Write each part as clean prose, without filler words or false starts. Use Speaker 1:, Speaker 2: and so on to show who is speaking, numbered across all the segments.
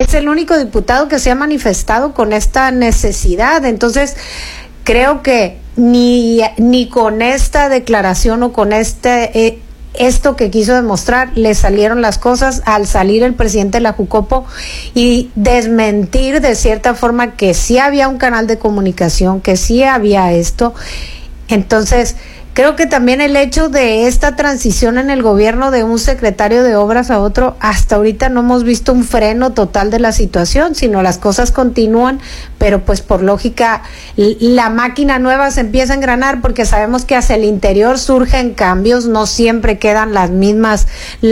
Speaker 1: es el único diputado que se ha manifestado con esta necesidad. Entonces, creo que ni con esta declaración o con esto que quiso demostrar le salieron las cosas al salir el presidente de la Jucopo y desmentir de cierta forma que sí había un canal de comunicación, que sí había esto. Entonces, creo que también el hecho de esta transición en el gobierno de un secretario de obras a otro, hasta ahorita no hemos visto un freno total de la situación, sino las cosas continúan, pero pues por lógica la máquina nueva se empieza a engranar porque sabemos que hacia el interior surgen cambios, no siempre quedan las mismas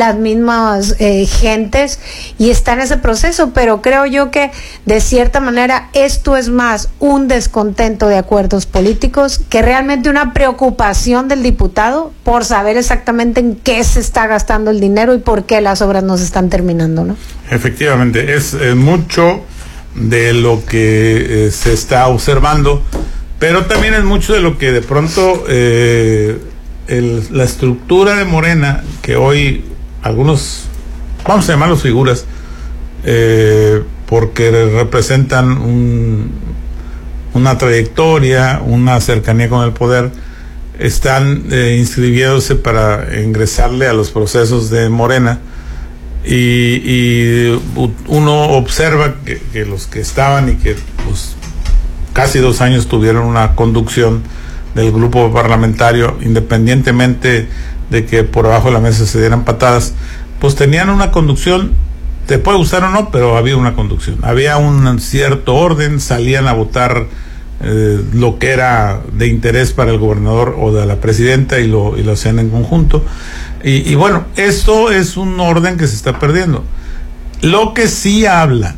Speaker 1: gentes y está en ese proceso, pero creo yo que de cierta manera esto es más un descontento de acuerdos políticos que realmente una preocupación del diputado por saber exactamente en qué se está gastando el dinero y por qué las obras no se están terminando, ¿no? Efectivamente, es mucho de lo que se está observando, pero también es mucho de lo que de pronto la estructura de Morena, que hoy algunos, vamos a llamarlos figuras, porque representan una trayectoria, una cercanía con el poder, están inscribiéndose para ingresarle a los procesos de Morena y uno observa que los que estaban y que pues casi 2 años tuvieron una conducción del grupo parlamentario, independientemente de que por abajo de la mesa se dieran patadas, pues tenían una conducción, te puede gustar o no, pero había una conducción, había un cierto orden, salían a votar lo que era de interés para el gobernador o de la presidenta y lo hacían en conjunto y bueno, esto es un orden que se está perdiendo. Lo que sí habla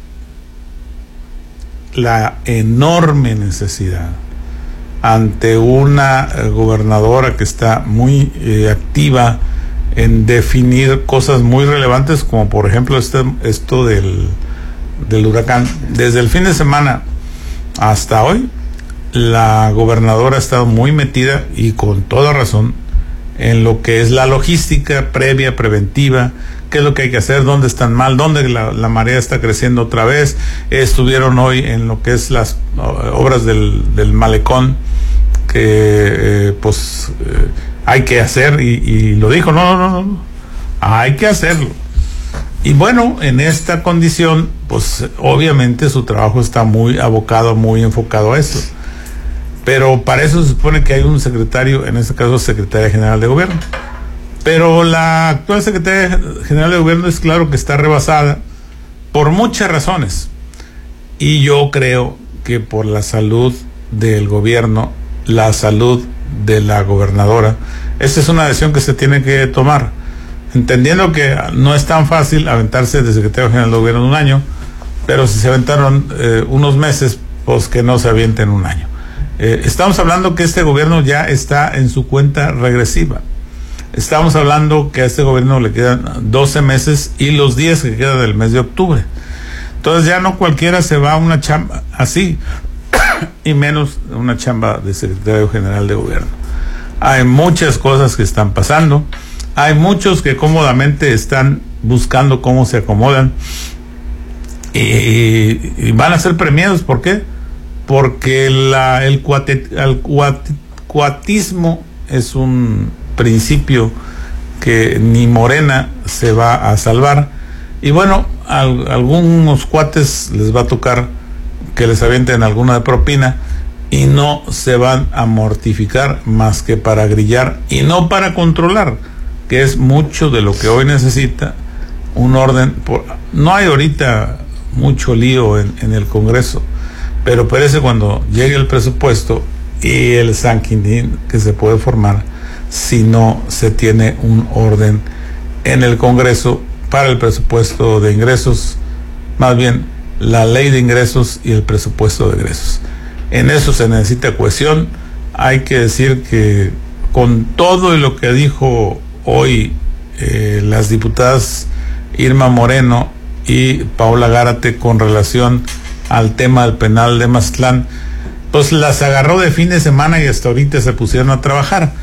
Speaker 1: la enorme necesidad ante una gobernadora que está muy activa en definir cosas muy relevantes, como por ejemplo esto del huracán. Desde el fin de semana hasta hoy, la gobernadora ha estado muy metida y con toda razón en lo que es la logística previa, preventiva, qué es lo que hay que hacer, dónde están mal, dónde la marea está creciendo otra vez. Estuvieron hoy en lo que es las obras del malecón, que hay que hacer y lo dijo, no, hay que hacerlo. Y bueno, en esta condición, pues obviamente su trabajo está muy abocado, muy enfocado a eso. Pero para eso se supone que hay un secretario, en este caso secretaria general de gobierno. Pero la actual secretaria general de gobierno es claro que está rebasada por muchas razones. Y yo creo que por la salud del gobierno, la salud de la gobernadora, esta es una decisión que se tiene que tomar. Entendiendo que no es tan fácil aventarse de secretario general de gobierno en 1 año, pero si se aventaron unos meses, pues que no se avienten 1 año. Estamos hablando que este gobierno ya está en su cuenta regresiva. Estamos hablando que a este gobierno le quedan 12 meses y los 10 que quedan del mes de octubre. Entonces ya no cualquiera se va a una chamba así, y menos una chamba de secretario general de gobierno. Hay muchas cosas que están pasando. Hay muchos que cómodamente están buscando cómo se acomodan y van a ser premiados. ¿Por qué? Porque el cuatismo es un principio que ni Morena se va a salvar. Y bueno, a algunos cuates les va a tocar que les avienten alguna de propina y no se van a mortificar más que para grillar y no para controlar, que es mucho de lo que hoy necesita un orden. No hay ahorita mucho lío en el Congreso, pero parece cuando llegue el presupuesto y el sanquinín que se puede formar si no se tiene un orden en el Congreso para el presupuesto de ingresos, más bien la ley de ingresos y el presupuesto de egresos. En eso se necesita cohesión. Hay que decir que con todo lo que dijo hoy las diputadas Irma Moreno y Paola Gárate con relación al tema del penal de Mazatlán, pues las agarró de fin de semana y hasta ahorita se pusieron a trabajar,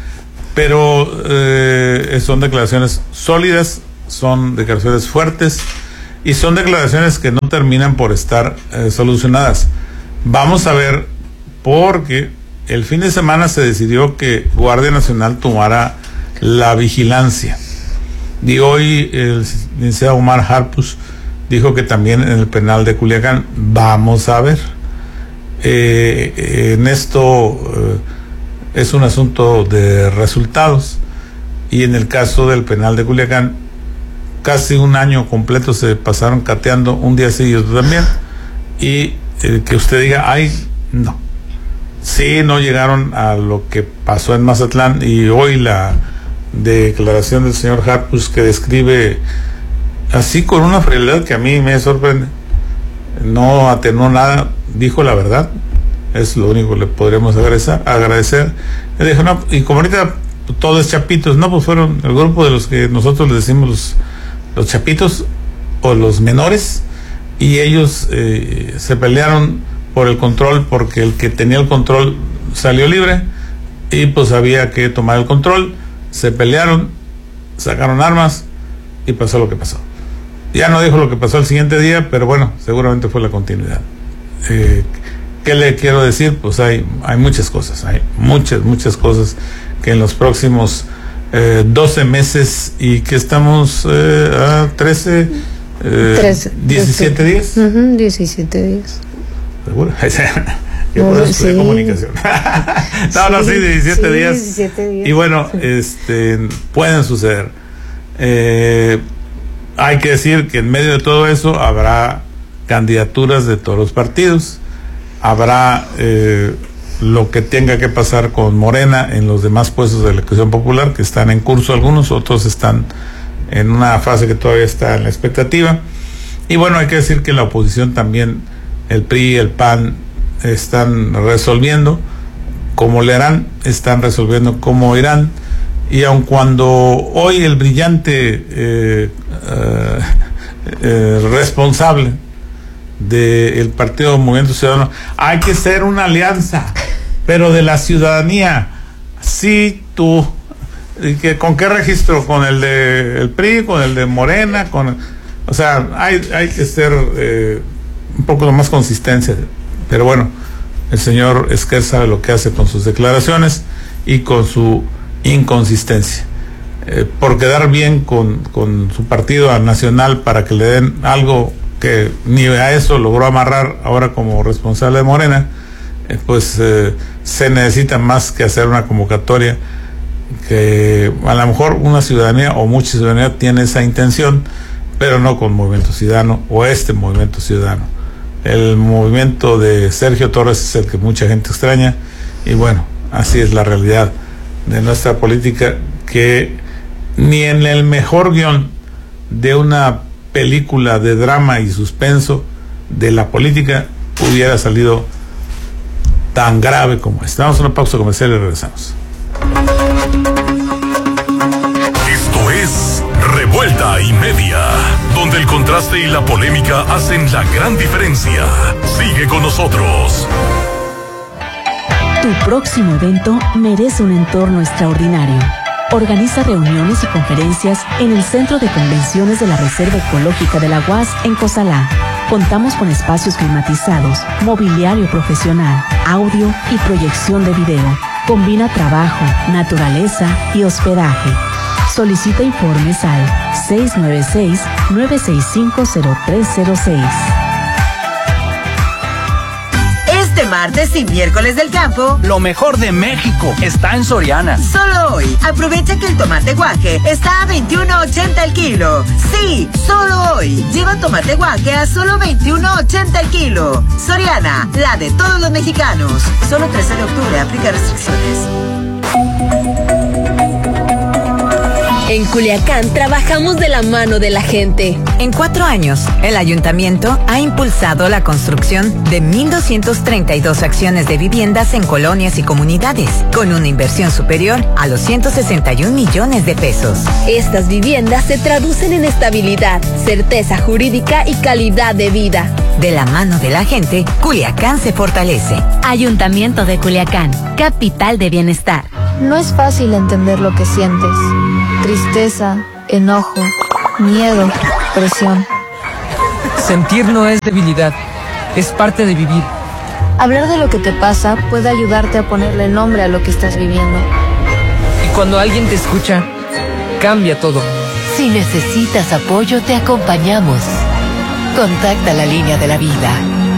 Speaker 1: pero son declaraciones sólidas, son declaraciones fuertes y son declaraciones que no terminan por estar solucionadas. Vamos a ver, porque el fin de semana se decidió que Guardia Nacional tomara la vigilancia. Y hoy el licenciado Omar Harpus dijo que también en el penal de Culiacán. Vamos a ver. En esto es un asunto de resultados, y en el caso del penal de Culiacán casi un año completo se pasaron cateando, un día sí y otro también, y que usted diga, ay, no, sí, no llegaron a lo que pasó en Mazatlán. Y hoy la declaración del señor Harpus, que describe así con una frialdad que a mí me sorprende, no atenuó nada, dijo la verdad. Es lo único que le podríamos agradecer. Le dijo, no, y como ahorita todo es chapitos, no, pues fueron el grupo de los que nosotros le decimos los chapitos o los menores, y ellos se pelearon por el control, porque el que tenía el control salió libre, y pues había que tomar el control. Se pelearon, sacaron armas y pasó lo que pasó. Ya no dijo lo que pasó el siguiente día, pero bueno, seguramente fue la continuidad. ¿Qué le quiero decir? Pues hay muchas cosas, hay muchas cosas que en los próximos 12 meses, y que estamos a 13, 17 días.
Speaker 2: 17 días.
Speaker 1: ¿Seguro? Yo por eso estudié comunicación. No, sí, 17 días. 17 días. Y bueno, pueden suceder. Hay que decir que en medio de todo eso habrá candidaturas de todos los partidos, habrá lo que tenga que pasar con Morena en los demás puestos de elección popular, que están en curso algunos, otros están en una fase que todavía está en la expectativa. Y bueno, hay que decir que la oposición también, el PRI, el PAN, están resolviendo como le harán, están resolviendo como irán. Y aun cuando hoy el brillante responsable del Partido Movimiento Ciudadano, hay que ser una alianza, pero de la ciudadanía. Sí, tú, ¿con qué registro? ¿Con el de el PRI, con el de Morena? O sea, hay que ser un poco de más consistencia. Pero bueno, el señor Esquer sabe lo que hace con sus declaraciones y con su inconsistencia. Por quedar bien con su partido nacional, para que le den algo que ni a eso logró amarrar ahora como responsable de Morena, pues se necesita más que hacer una convocatoria, que a lo mejor una ciudadanía o mucha ciudadanía tiene esa intención, pero no con Movimiento Ciudadano o Movimiento Ciudadano. El movimiento de Sergio Torres es el que mucha gente extraña, y bueno, así es la realidad de nuestra política, que ni en el mejor guión de una película de drama y suspenso de la política hubiera salido tan grave como esta. Vamos a una pausa comercial y regresamos.
Speaker 3: Esto es Revuelta y Media, donde el contraste y la polémica hacen la gran diferencia. Sigue con nosotros.
Speaker 4: Tu próximo evento merece un entorno extraordinario. Organiza reuniones y conferencias en el Centro de Convenciones de la Reserva Ecológica de la UAS en Cozalá. Contamos con espacios climatizados, mobiliario profesional, audio y proyección de video. Combina trabajo, naturaleza y hospedaje. Solicita informes al 696-965-0306.
Speaker 5: Este martes y miércoles del campo,
Speaker 6: lo mejor de México está en Soriana.
Speaker 5: Solo hoy, aprovecha que el tomate guaje está a $21.80 el kilo. Sí, solo hoy. Lleva tomate guaje a solo $21.80 el kilo. Soriana, la de todos los mexicanos. Solo 13 de octubre, aplica restricciones.
Speaker 7: En Culiacán trabajamos de la mano de la gente.
Speaker 8: En 4 años, el ayuntamiento ha impulsado la construcción de 1,232 acciones de viviendas en colonias y comunidades, con una inversión superior a los 161 millones de pesos.
Speaker 7: Estas viviendas se traducen en estabilidad, certeza jurídica y calidad de vida.
Speaker 8: De la mano de la gente, Culiacán se fortalece.
Speaker 9: Ayuntamiento de Culiacán, capital de bienestar.
Speaker 2: No es fácil entender lo que sientes. Tristeza, enojo, miedo, presión.
Speaker 10: Sentir no es debilidad, es parte de vivir.
Speaker 2: Hablar de lo que te pasa puede ayudarte a ponerle nombre a lo que estás viviendo.
Speaker 10: Y cuando alguien te escucha, cambia todo.
Speaker 11: Si necesitas apoyo, te acompañamos. Contacta la línea de la vida.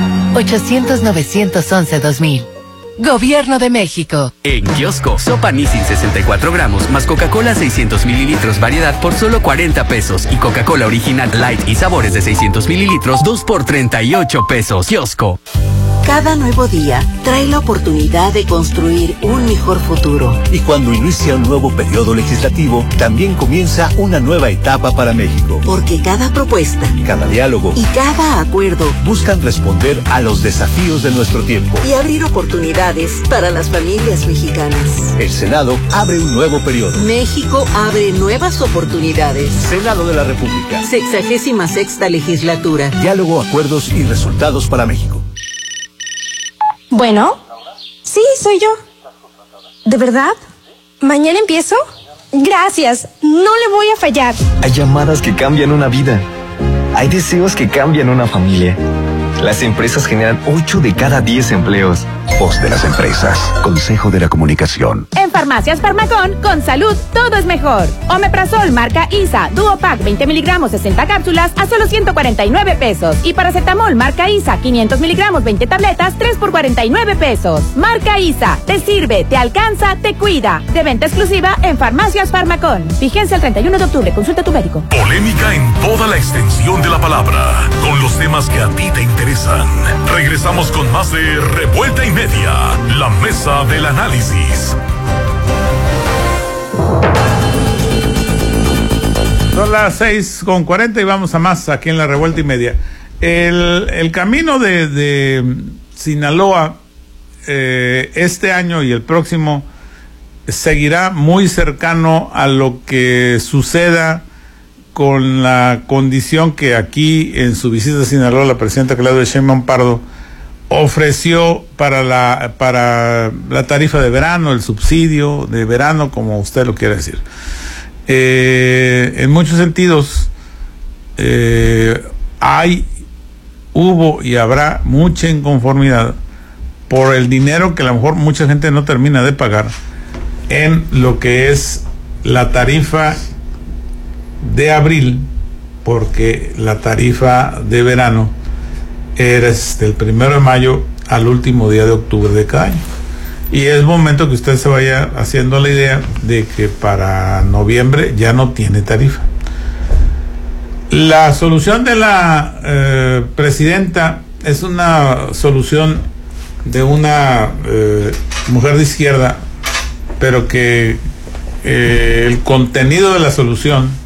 Speaker 11: 800-911-2000. Gobierno de México.
Speaker 12: En kiosco, sopa Nissin 64 gramos más Coca-Cola 600 mililitros variedad por solo 40 pesos y Coca-Cola original light y sabores de 600 mililitros 2 por 38 pesos. Kiosco.
Speaker 13: Cada nuevo día trae la oportunidad de construir un mejor futuro.
Speaker 14: Y cuando inicia un nuevo periodo legislativo, también comienza una nueva etapa para México.
Speaker 13: Porque cada propuesta,
Speaker 14: cada diálogo
Speaker 13: y cada acuerdo
Speaker 14: buscan responder a los desafíos de nuestro tiempo
Speaker 13: y abrir oportunidades para las familias mexicanas.
Speaker 14: El Senado abre un nuevo periodo.
Speaker 13: México abre nuevas oportunidades.
Speaker 14: Senado de la República.
Speaker 13: 66ª legislatura.
Speaker 14: Diálogo, acuerdos y resultados para México.
Speaker 15: Bueno, sí, soy yo. ¿De verdad? ¿Mañana empiezo? Gracias, no le voy a fallar.
Speaker 16: Hay llamadas que cambian una vida. Hay deseos que cambian una familia. Las empresas generan 8 de cada 10 empleos.
Speaker 3: Voz de las empresas. Consejo de la Comunicación.
Speaker 17: En Farmacias Farmacón, con salud, todo es mejor. Omeprazol marca ISA, Duopack 20 miligramos, 60 cápsulas a solo 149 pesos. Y paracetamol marca ISA, 500 miligramos, 20 tabletas, 3 por 49 pesos. Marca ISA, te sirve, te alcanza, te cuida. De venta exclusiva en Farmacias Farmacón. Vigencia el 31 de octubre, consulta a tu médico.
Speaker 3: Polémica en toda la extensión de la palabra, con los temas que a ti te interesan. Regresamos con más de Revuelta y Media, la mesa del análisis.
Speaker 1: Son las 6:40 y vamos a más aquí en la Revuelta y Media. El camino de Sinaloa este año y el próximo seguirá muy cercano a lo que suceda con la condición que aquí en su visita a Sinaloa la presidenta Claudia Sheinbaum Pardo ofreció para la tarifa de verano, el subsidio de verano, como usted lo quiere decir. En muchos sentidos hubo y habrá mucha inconformidad por el dinero que a lo mejor mucha gente no termina de pagar en lo que es la tarifa de abril, porque la tarifa de verano era del 1 de mayo al último día de octubre de cada año. Y es momento que usted se vaya haciendo la idea de que para noviembre ya no tiene tarifa. La solución de la presidenta es una solución de una mujer de izquierda, pero que el contenido de la solución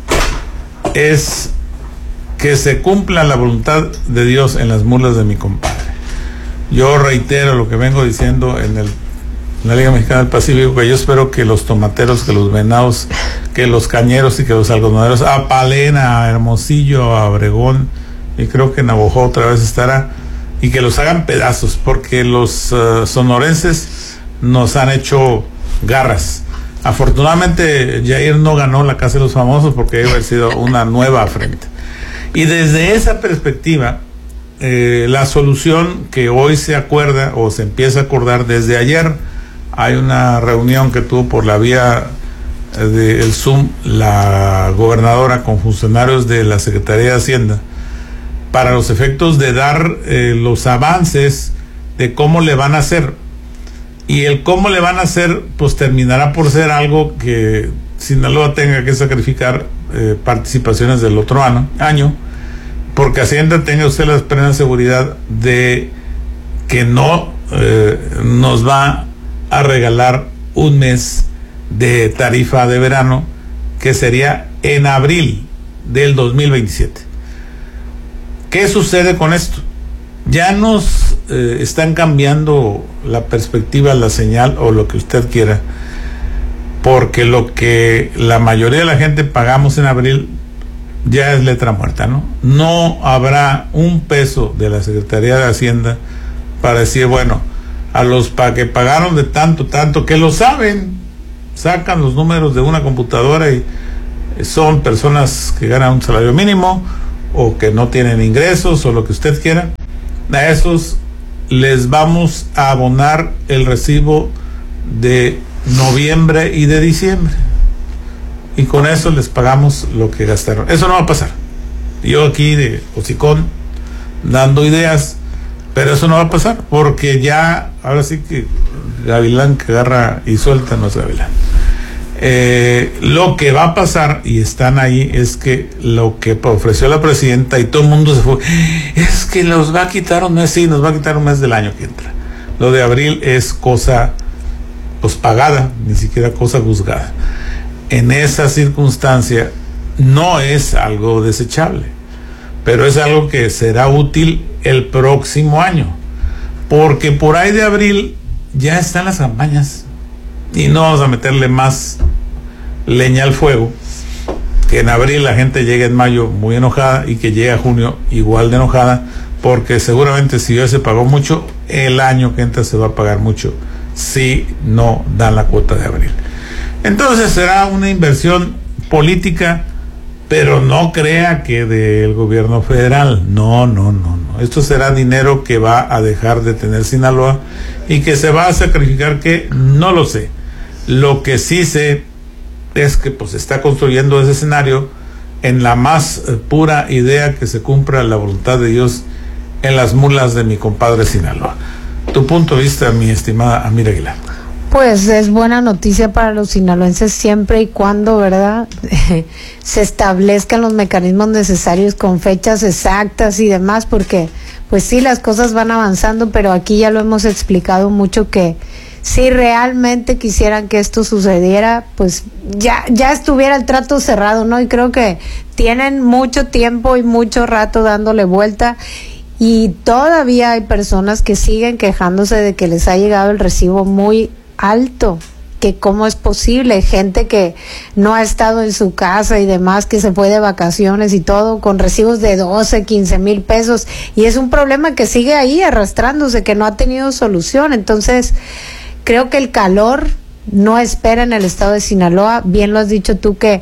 Speaker 1: es que se cumpla la voluntad de Dios en las mulas de mi compadre. Yo reitero lo que vengo diciendo en la Liga Mexicana del Pacífico, que yo espero que los tomateros, que los venados, que los cañeros y que los algodoneros a Palena, a Hermosillo, a Obregón, y creo que Navajo otra vez estará, y que los hagan pedazos, porque los sonorenses nos han hecho garras. Afortunadamente Jair no ganó la Casa de los Famosos, porque iba a haber sido una nueva frente. Y desde esa perspectiva, la solución que hoy se acuerda o se empieza a acordar desde ayer, hay una reunión que tuvo por la vía del Zoom la gobernadora con funcionarios de la Secretaría de Hacienda para los efectos de dar los avances de cómo le van a hacer. Y el cómo le van a hacer, pues terminará por ser algo que Sinaloa tenga que sacrificar participaciones del otro año, porque Hacienda tenga usted la plena seguridad de que no nos va a regalar un mes de tarifa de verano, que sería en abril del 2027. ¿Qué sucede con esto? Ya nos están cambiando la perspectiva, la señal o lo que usted quiera, porque lo que la mayoría de la gente pagamos en abril ya es letra muerta, ¿no? No habrá un peso de la Secretaría de Hacienda para decir, bueno, a los que pagaron de tanto, que lo saben, sacan los números de una computadora y son personas que ganan un salario mínimo o que no tienen ingresos o lo que usted quiera, a esos les vamos a abonar el recibo de noviembre y de diciembre, y con eso les pagamos lo que gastaron. Eso no va a pasar. Yo aquí de hocicón dando ideas, pero eso no va a pasar, porque ya, ahora sí que gavilán que agarra y suelta no es gavilán. Lo que va a pasar, y están ahí, es que lo que ofreció la presidenta y todo el mundo se fue, es que nos va a quitar un mes, sí, nos va a quitar un mes del año que entra. Lo de abril es cosa pues pagada, ni siquiera cosa juzgada. En esa circunstancia no es algo desechable, pero es algo que será útil el próximo año, porque por ahí de abril ya están las campañas y no vamos a meterle más leña al fuego, que en abril la gente llegue en mayo muy enojada y que llegue a junio igual de enojada, porque seguramente si ya se pagó mucho, el año que entra se va a pagar mucho si no dan la cuota de abril. Entonces será una inversión política, pero no crea que del gobierno federal, no. Esto será dinero que va a dejar de tener Sinaloa y que se va a sacrificar, que no lo sé. Lo que sí sé es que pues está construyendo ese escenario en la más pura idea que se cumpla la voluntad de Dios en las mulas de mi compadre Sinaloa. Tu punto de vista, mi estimada Amira Aguilar.
Speaker 18: Pues es buena noticia para los sinaloenses siempre y cuando, ¿verdad?, se establezcan los mecanismos necesarios con fechas exactas y demás, porque pues sí, las cosas van avanzando, pero aquí ya lo hemos explicado mucho, que si realmente quisieran que esto sucediera, pues ya estuviera el trato cerrado, ¿no? Y creo que tienen mucho tiempo y mucho rato dándole vuelta, y todavía hay personas que siguen quejándose de que les ha llegado el recibo muy alto, que cómo es posible, gente que no ha estado en su casa y demás, que se fue de vacaciones y todo, con recibos de 12, 15 mil pesos, y es un problema que sigue ahí arrastrándose, que no ha tenido solución. Entonces creo que el calor no espera en el estado de Sinaloa. Bien lo has dicho tú, que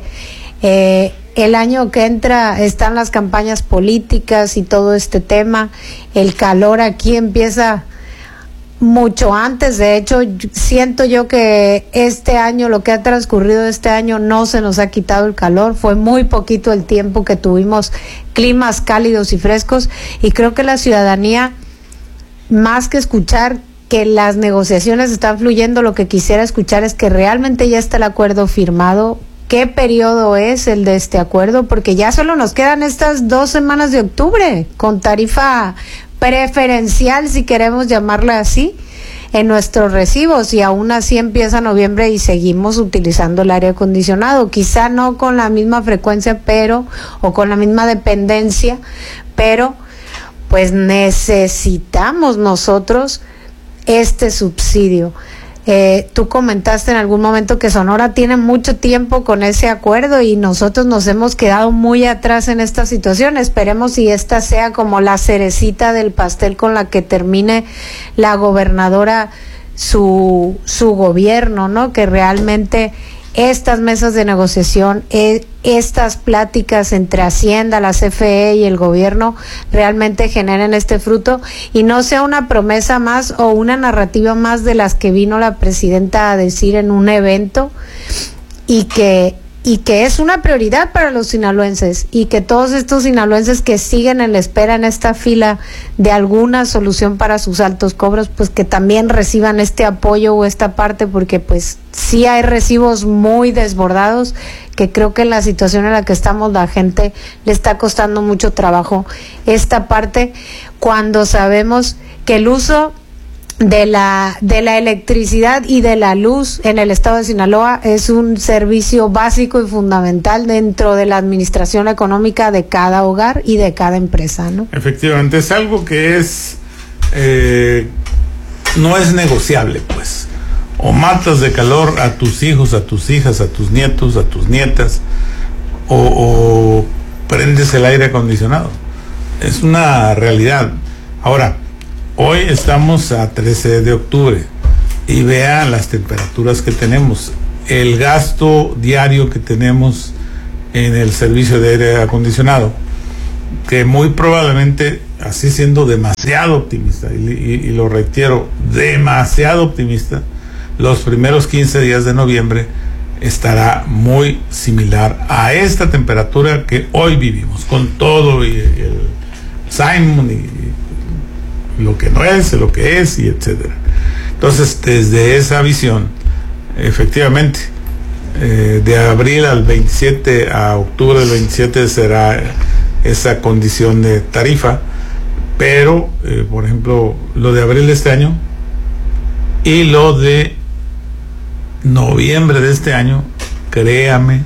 Speaker 18: el año que entra están las campañas políticas y todo este tema. El calor aquí empieza mucho antes. De hecho, siento yo que este año, lo que ha transcurrido este año, no se nos ha quitado el calor. Fue muy poquito el tiempo que tuvimos climas cálidos y frescos, y creo que la ciudadanía, más que escuchar que las negociaciones están fluyendo, lo que quisiera escuchar es que realmente ya está el acuerdo firmado. ¿Qué periodo es el de este acuerdo? Porque ya solo nos quedan estas 2 semanas de octubre con tarifa preferencial, si queremos llamarla así, en nuestros recibos, y aún así empieza noviembre y seguimos utilizando el aire acondicionado, quizá no con la misma frecuencia, pero, o con la misma dependencia, pero pues necesitamos nosotros este subsidio. Tú comentaste en algún momento que Sonora tiene mucho tiempo con ese acuerdo y nosotros nos hemos quedado muy atrás en esta situación. Esperemos si esta sea como la cerecita del pastel con la que termine la gobernadora su gobierno, ¿no? Que realmente estas mesas de negociación, estas pláticas entre Hacienda, la CFE y el gobierno realmente generen este fruto y no sea una promesa más o una narrativa más de las que vino la presidenta a decir en un evento, y que es una prioridad para los sinaloenses, y que todos estos sinaloenses que siguen en la espera en esta fila de alguna solución para sus altos cobros, pues que también reciban este apoyo o esta parte, porque pues sí hay recibos muy desbordados, que creo que en la situación en la que estamos la gente le está costando mucho trabajo esta parte, cuando sabemos que el uso de la electricidad y de la luz en el estado de Sinaloa es un servicio básico y fundamental dentro de la administración económica de cada hogar y de cada empresa, ¿no?
Speaker 1: Efectivamente, es algo que es no es negociable, pues. O matas de calor a tus hijos, a tus hijas, a tus nietos, a tus nietas, o prendes el aire acondicionado. Es una realidad. Ahora, hoy estamos a 13 de octubre y vean las temperaturas que tenemos, el gasto diario que tenemos en el servicio de aire acondicionado. que muy probablemente, así siendo demasiado optimista, y lo reitero, demasiado optimista, los primeros 15 días de noviembre estará muy similar a esta temperatura que hoy vivimos, con todo y el Simon y lo que no es, lo que es, y etcétera. Entonces, desde esa visión, efectivamente, de abril al 27, a octubre del 27 será esa condición de tarifa, pero, por ejemplo, lo de abril de este año y lo de noviembre de este año, créame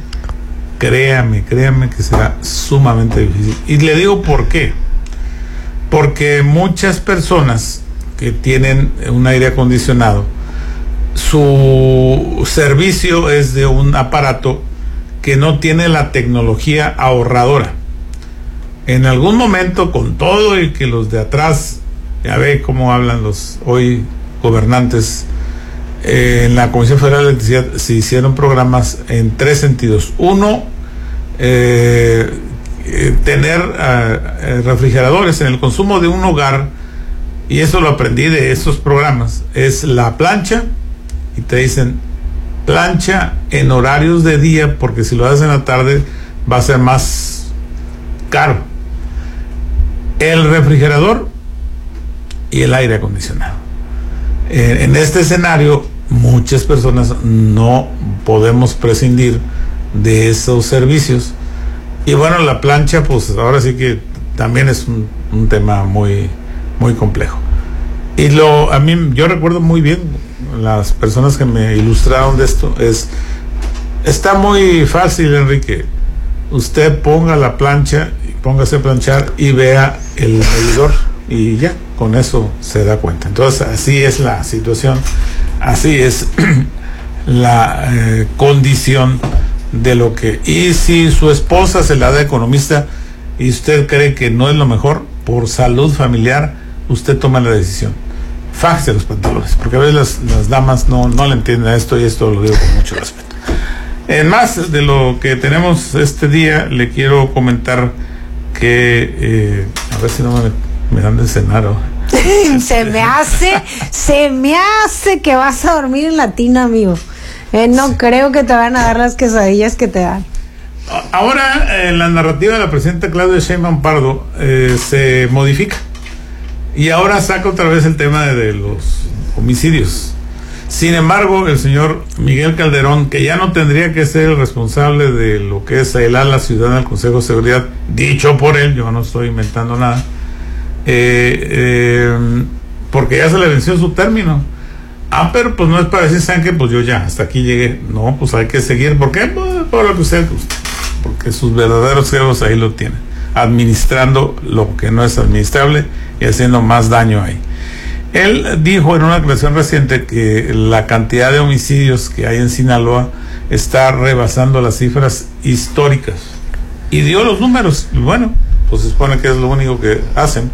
Speaker 1: que será sumamente difícil. Y le digo por qué. Porque muchas personas que tienen un aire acondicionado, su servicio es de un aparato que no tiene la tecnología ahorradora. En algún momento, con todo y que los de atrás, ya ve cómo hablan los hoy gobernantes, en la Comisión Federal de Electricidad se hicieron programas en 3 sentidos. Uno, tener refrigeradores en el consumo de un hogar, y eso lo aprendí de esos programas, es la plancha, y te dicen plancha en horarios de día, porque si lo haces en la tarde va a ser más caro. El refrigerador y el aire acondicionado. En este escenario, muchas personas no podemos prescindir de esos servicios. Y bueno, la plancha, pues ahora sí que también es un tema muy, muy complejo. Y a mí, yo recuerdo muy bien las personas que me ilustraron de esto. Está muy fácil, Enrique. Usted ponga la plancha, póngase a planchar y vea el medidor, y ya, con eso se da cuenta. Entonces, así es la situación, así es la condición de lo que... Y si su esposa se la da economista y usted cree que no es lo mejor, por salud familiar, usted toma la decisión. Fájese los pantalones, porque a veces las damas no le entienden a esto, y esto lo digo con mucho respeto. En más de lo que tenemos este día, le quiero comentar que, a ver si no me dan de cenar.
Speaker 18: Se me hace que vas a dormir en la tina, amigo. No creo que te van a dar las quesadillas que te dan.
Speaker 1: Ahora, la narrativa de la presidenta Claudia Sheinbaum Pardo se modifica, y ahora saca otra vez el tema de los homicidios. Sin embargo, el señor Miguel Calderón, que ya no tendría que ser el responsable de lo que es el ala ciudadana del Consejo de Seguridad, dicho por él, yo no estoy inventando nada, porque ya se le venció su término. Pero pues no es para decir, ¿saben qué? Pues yo ya, hasta aquí llegué. No, pues hay que seguir. ¿Por qué? Pues, por lo que usted gusta. Porque sus verdaderos jefes ahí lo tienen, administrando lo que no es administrable y haciendo más daño ahí. Él dijo en una declaración reciente que la cantidad de homicidios que hay en Sinaloa está rebasando las cifras históricas, y dio los números. Y bueno, pues se supone que es lo único que hacen.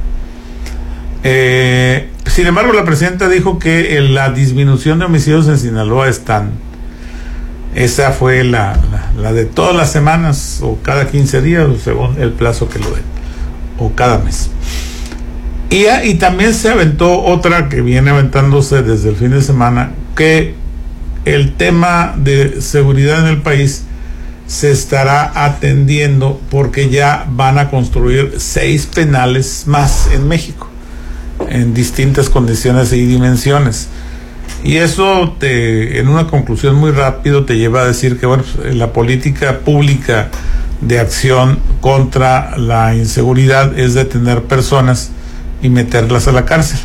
Speaker 1: Sin embargo, la presidenta dijo que la disminución de homicidios en Sinaloa esa fue la de todas las semanas, o cada 15 días, según el plazo que lo den, o cada mes. Y también se aventó otra que viene aventándose desde el fin de semana, que el tema de seguridad en el país se estará atendiendo, porque ya van a construir 6 penales más en México, en distintas condiciones y dimensiones. Y eso en una conclusión muy rápido te lleva a decir que, bueno, la política pública de acción contra la inseguridad es detener personas y meterlas a la cárcel.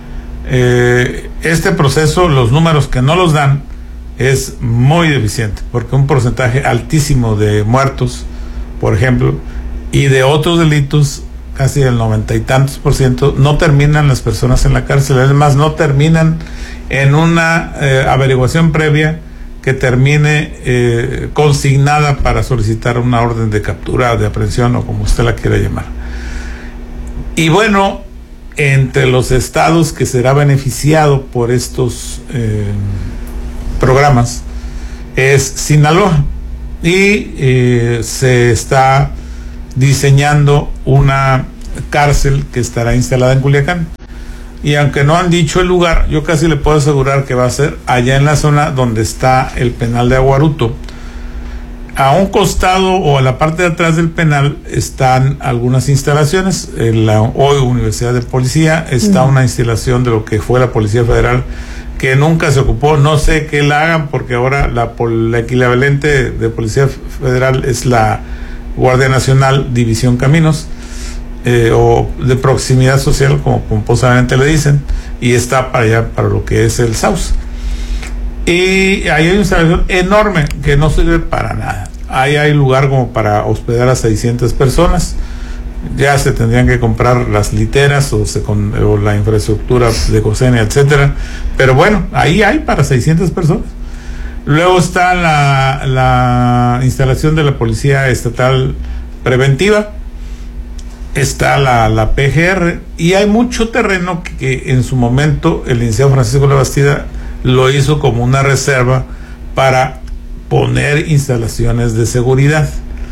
Speaker 1: Este proceso, los números que no los dan, es muy deficiente, porque un porcentaje altísimo de muertos, por ejemplo, y de otros delitos, casi el 90 y tantos %, no terminan las personas en la cárcel. Además, no terminan en una averiguación previa que termine consignada para solicitar una orden de captura o de aprehensión, o como usted la quiera llamar. Y bueno, entre los estados que será beneficiado por estos programas es Sinaloa, y se está diseñando una cárcel que estará instalada en Culiacán. Y aunque no han dicho el lugar, yo casi le puedo asegurar que va a ser allá en la zona donde está el penal de Aguaruto. A un costado o a la parte de atrás del penal están algunas instalaciones. En la hoy Universidad de Policía está una instalación de lo que fue la Policía Federal, que nunca se ocupó. No sé qué la hagan, porque ahora la equivalente de Policía Federal es la Guardia Nacional División Caminos, o de proximidad social, como pomposamente le dicen, y está para allá, para lo que es el SAUS. Y ahí hay una instalación enorme que no sirve para nada. Ahí hay lugar como para hospedar a 600 personas. Ya se tendrían que comprar las literas o la infraestructura de cocina, etcétera. Pero bueno, ahí hay para 600 personas. Luego está la instalación de la Policía Estatal Preventiva. Está la PGR, y hay mucho terreno que en su momento el licenciado Francisco Labastida lo hizo como una reserva para poner instalaciones de seguridad.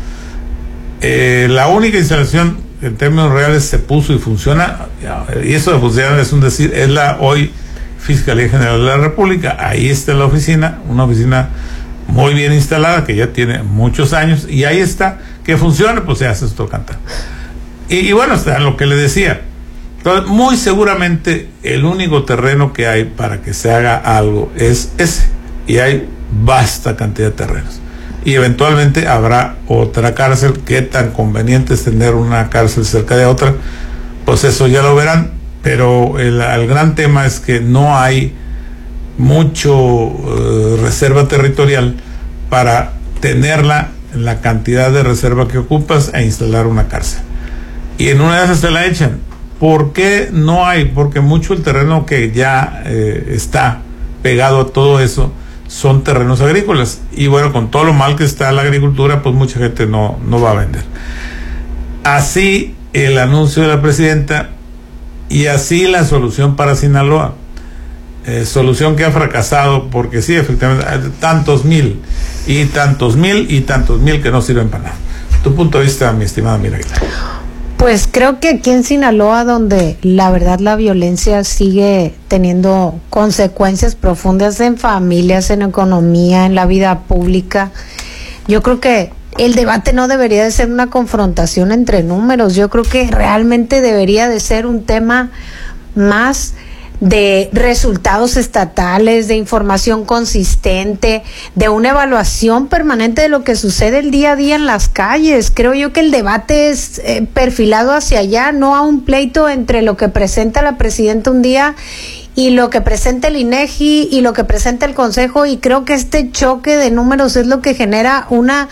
Speaker 1: La única instalación en términos reales se puso y funciona, y eso de funcionar es un decir, es la hoy Fiscalía General de la República. Ahí está la oficina, una oficina muy bien instalada que ya tiene muchos años, y ahí está, que funciona, pues se hace esto cantar. Y bueno, está lo que le decía. Entonces, muy seguramente el único terreno que hay para que se haga algo es ese, y hay vasta cantidad de terrenos. Y eventualmente habrá otra cárcel. Qué tan conveniente es tener una cárcel cerca de otra, pues eso ya lo verán. Pero el gran tema es que no hay mucho reserva territorial para tenerla en la cantidad de reserva que ocupas e instalar una cárcel. Y en una de esas se la echan. ¿Por qué no hay? Porque mucho el terreno que ya está pegado a todo eso son terrenos agrícolas. Y bueno, con todo lo mal que está la agricultura, pues mucha gente no va a vender. Así el anuncio de la presidenta, y así la solución para Sinaloa. Solución que ha fracasado, porque sí, efectivamente, hay tantos mil y tantos mil y tantos mil que no sirven para nada. Tu punto de vista, mi estimada Mira Aguilar.
Speaker 18: Pues creo que aquí en Sinaloa, donde la verdad la violencia sigue teniendo consecuencias profundas en familias, en economía, en la vida pública, yo creo que el debate no debería de ser una confrontación entre números. Yo creo que realmente debería de ser un tema más de resultados estatales, de información consistente, de una evaluación permanente de lo que sucede el día a día en las calles. Creo yo que el debate es perfilado hacia allá, no a un pleito entre lo que presenta la presidenta un día y lo que presenta el INEGI y lo que presenta el Consejo, y creo que este choque de números es lo que genera una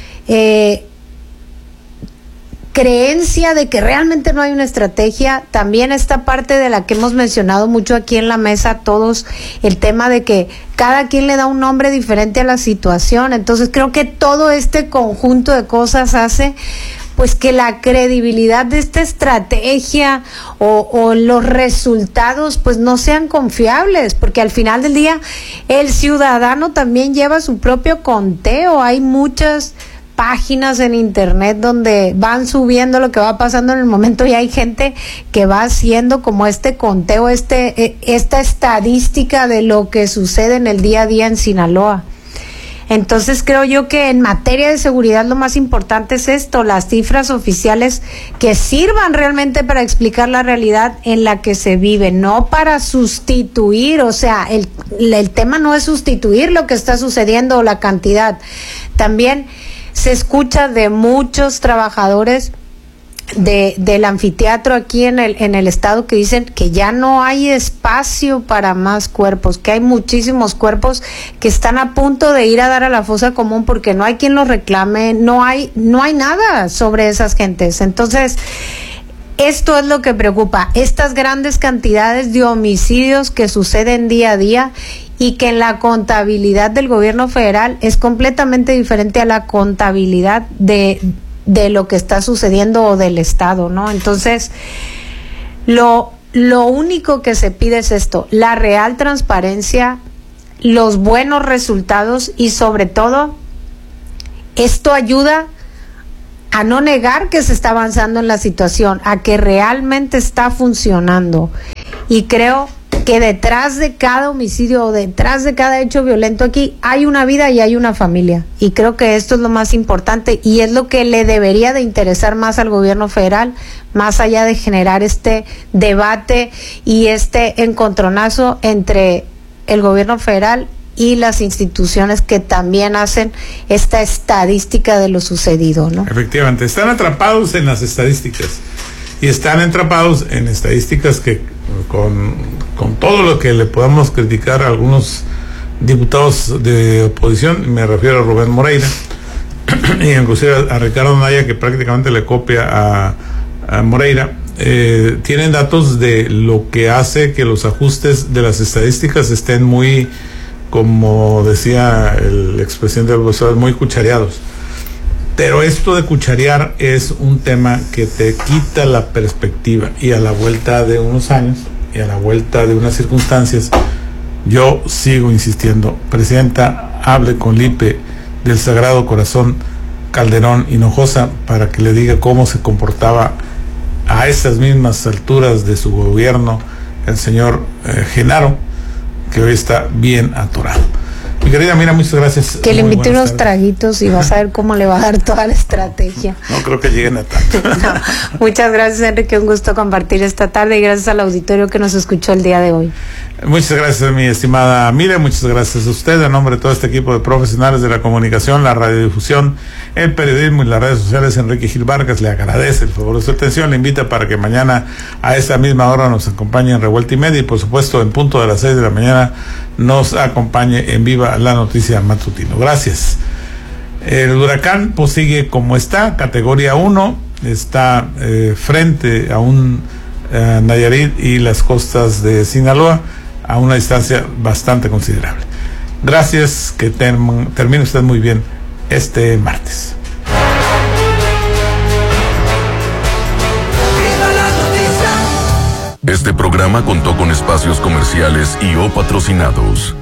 Speaker 18: creencia de que realmente no hay una estrategia. También esta parte de la que hemos mencionado mucho aquí en la mesa todos, el tema de que cada quien le da un nombre diferente a la situación. Entonces creo que todo este conjunto de cosas hace pues que la credibilidad de esta estrategia o los resultados pues no sean confiables, porque al final del día el ciudadano también lleva su propio conteo. Hay muchas páginas en internet donde van subiendo lo que va pasando en el momento, y hay gente que va haciendo como este conteo, esta estadística de lo que sucede en el día a día en Sinaloa. Entonces creo yo que en materia de seguridad lo más importante es esto, las cifras oficiales que sirvan realmente para explicar la realidad en la que se vive, no para sustituir. O sea, el tema no es sustituir lo que está sucediendo o la cantidad. También se escucha de muchos trabajadores del anfiteatro aquí en el estado que dicen que ya no hay espacio para más cuerpos, que hay muchísimos cuerpos que están a punto de ir a dar a la fosa común porque no hay quien los reclame, no hay nada sobre esas gentes. Entonces, esto es lo que preocupa, estas grandes cantidades de homicidios que suceden día a día y que en la contabilidad del gobierno federal es completamente diferente a la contabilidad de lo que está sucediendo o del estado, ¿no? Entonces, lo único que se pide es esto, la real transparencia, los buenos resultados, y sobre todo, esto ayuda a no negar que se está avanzando en la situación, a que realmente está funcionando. Y creo que detrás de cada homicidio o detrás de cada hecho violento aquí hay una vida y hay una familia. Y creo que esto es lo más importante y es lo que le debería de interesar más al gobierno federal, más allá de generar este debate y este encontronazo entre el gobierno federal y las instituciones que también hacen esta estadística de lo sucedido, ¿no?
Speaker 1: Efectivamente, están atrapados en las estadísticas y están atrapados en estadísticas que con todo lo que le podamos criticar a algunos diputados de oposición, me refiero a Rubén Moreira y inclusive a Ricardo Anaya, que prácticamente le copia a Moreira, tienen datos de lo que hace que los ajustes de las estadísticas estén muy, como decía el expresidente del Bolsonaro, muy cuchareados. Pero esto de cucharear es un tema que te quita la perspectiva, y a la vuelta de unos años y a la vuelta de unas circunstancias, yo sigo insistiendo, presidenta, hable con Lipe del Sagrado Corazón Calderón Hinojosa para que le diga cómo se comportaba a esas mismas alturas de su gobierno el señor Genaro, que hoy está bien atorado. Mi querida Mira, muchas gracias.
Speaker 18: Que le invite unos traguitos y vas a ver cómo le va a dar toda la estrategia.
Speaker 1: No creo que lleguen a tanto.
Speaker 18: No. Muchas gracias, Enrique, un gusto compartir esta tarde y gracias al auditorio que nos escuchó el día de hoy.
Speaker 1: Muchas gracias, mi estimada Mira, muchas gracias a usted, a nombre de todo este equipo de profesionales de la comunicación, la radiodifusión, el periodismo y las redes sociales. Enrique Gil Vargas le agradece el favor de su atención, le invita para que mañana a esta misma hora nos acompañe en Revuelta y Media y por supuesto en punto de las 6 de la mañana nos acompañe en Viva la Noticia Matutino. Gracias. El huracán pues sigue como está, categoría 1, está frente a un Nayarit y las costas de Sinaloa a una distancia bastante considerable. Gracias, que termine usted muy bien este martes.
Speaker 3: Este programa contó con espacios comerciales y o patrocinados.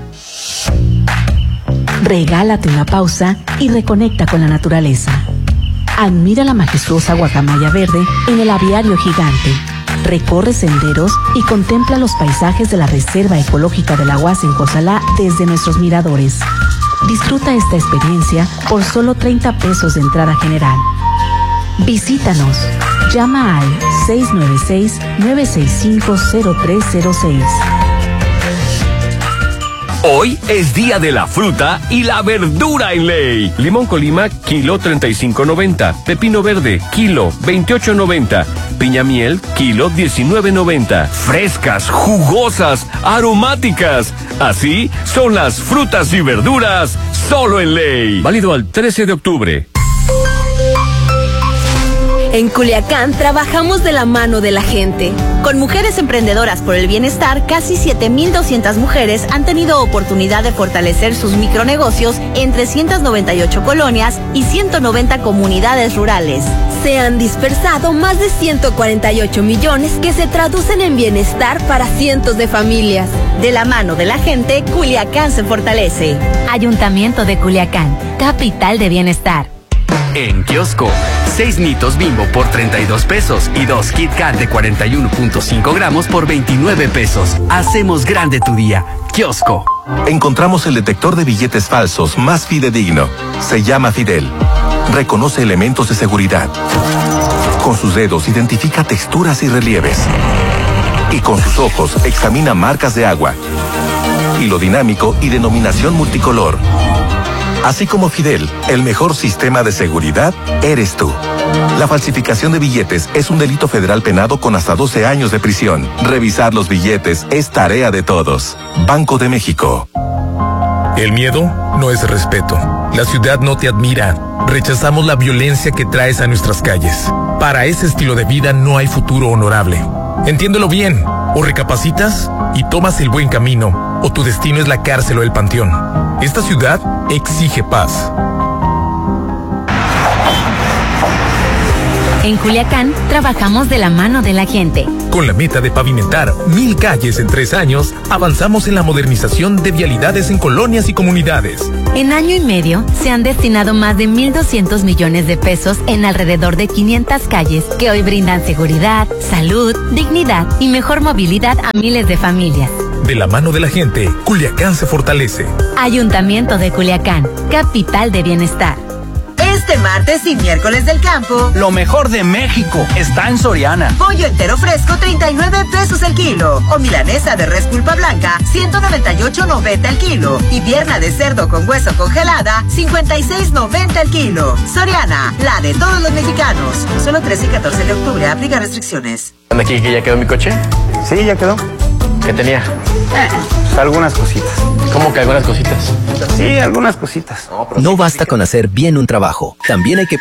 Speaker 4: Regálate una pausa y reconecta con la naturaleza. Admira la majestuosa guacamaya verde en el aviario gigante. Recorre senderos y contempla los paisajes de la Reserva Ecológica de la UAS en Cozalá desde nuestros miradores. Disfruta esta experiencia por solo 30 pesos de entrada general. Visítanos. Llama al 696-965-0306.
Speaker 19: Hoy es día de la fruta y la verdura en Ley. Limón Colima, kilo 35.90. Pepino verde, kilo 28.90. Piña miel, kilo 19.90. Frescas, jugosas, aromáticas. Así son las frutas y verduras solo en Ley. Válido al 13 de octubre.
Speaker 7: En Culiacán trabajamos de la mano de la gente. Con Mujeres Emprendedoras por el Bienestar, casi 7,200 mujeres han tenido oportunidad de fortalecer sus micronegocios en 398 colonias y 190 comunidades rurales. Se han dispersado más de 148 millones que se traducen en bienestar para cientos de familias. De la mano de la gente, Culiacán se fortalece.
Speaker 9: Ayuntamiento de Culiacán, capital de bienestar.
Speaker 12: En kiosco, 6 Nitos Bimbo por 32 pesos y 2 Kit Kat de 41.5 gramos por 29 pesos. Hacemos grande tu día. Kiosco.
Speaker 14: Encontramos el detector de billetes falsos más fidedigno. Se llama Fidel. Reconoce elementos de seguridad. Con sus dedos identifica texturas y relieves. Y con sus ojos examina marcas de agua. Hilo dinámico y denominación multicolor. Así como Fidel, el mejor sistema de seguridad eres tú. La falsificación de billetes es un delito federal penado con hasta 12 años de prisión. Revisar los billetes es tarea de todos. Banco de México.
Speaker 20: El miedo no es respeto. La ciudad no te admira. Rechazamos la violencia que traes a nuestras calles. Para ese estilo de vida no hay futuro honorable. Entiéndelo bien. O recapacitas y tomas el buen camino, o tu destino es la cárcel o el panteón. Esta ciudad exige paz.
Speaker 9: En Culiacán trabajamos de la mano de la gente.
Speaker 20: Con la meta de pavimentar 1000 calles en 3 años, avanzamos en la modernización de vialidades en colonias y comunidades.
Speaker 9: En año y medio, se han destinado más de 1.200 millones de pesos en alrededor de 500 calles que hoy brindan seguridad, salud, dignidad y mejor movilidad a miles de familias.
Speaker 20: De la mano de la gente, Culiacán se fortalece.
Speaker 9: Ayuntamiento de Culiacán, capital de bienestar.
Speaker 5: Este martes y miércoles del campo,
Speaker 6: lo mejor de México está en Soriana.
Speaker 5: Pollo entero fresco, 39 pesos el kilo. O milanesa de res pulpa blanca, 198.90 el kilo. Y pierna de cerdo con hueso congelada, 56.90 el kilo. Soriana, la de todos los mexicanos. Solo 13 y 14 de octubre, aplica restricciones.
Speaker 21: ¿Anda aquí que ya quedó mi coche?
Speaker 22: Sí, ya quedó.
Speaker 21: ¿Qué tenía?
Speaker 22: Algunas cositas.
Speaker 21: ¿Cómo que algunas cositas?
Speaker 22: Sí, algunas cositas.
Speaker 23: No basta con hacer bien un trabajo, también hay que